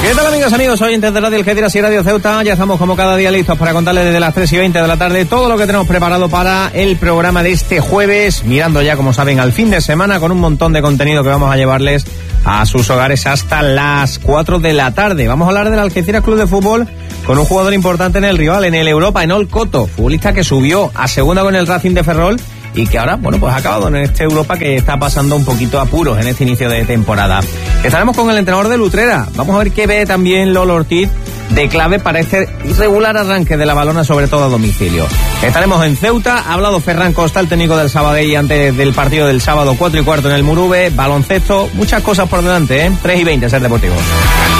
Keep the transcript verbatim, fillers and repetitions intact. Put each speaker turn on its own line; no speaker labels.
¿Qué tal, amigos, amigos? Oyentes de Radio Algeciras y Radio Ceuta, ya estamos como cada día listos para contarles desde las tres y veinte de la tarde todo lo que tenemos preparado para el programa de este jueves, mirando ya, como saben, al fin de semana con un montón de contenido que vamos a llevarles a sus hogares hasta las cuatro de la tarde. Vamos a hablar del Algeciras Club de Fútbol con un jugador importante en el rival, en el Europa, Enol Coto, futbolista que subió a segunda con el Racing de Ferrol y que ahora, bueno, pues ha acabado en este Europa que está pasando un poquito apuros en este inicio de temporada. Estaremos con el entrenador de Utrera. Vamos a ver qué ve también Lolo Ortiz de clave para este irregular arranque de la Balona, sobre todo a domicilio. Estaremos en Ceuta. Ha hablado Ferran Costa, el técnico del Sabadell, antes del partido del sábado, cuatro y cuarto en el Murube. Baloncesto, muchas cosas por delante, ¿eh? tres y veinte, Ser Deportivo.